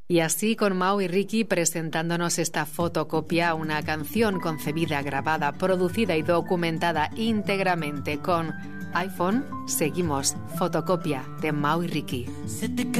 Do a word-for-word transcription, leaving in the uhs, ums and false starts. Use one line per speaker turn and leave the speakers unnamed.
Y así con Mau y Ricky presentándonos esta fotocopia, una canción concebida, grabada, producida y documentada íntegramente con iPhone, seguimos Fotocopia de Mau y Ricky.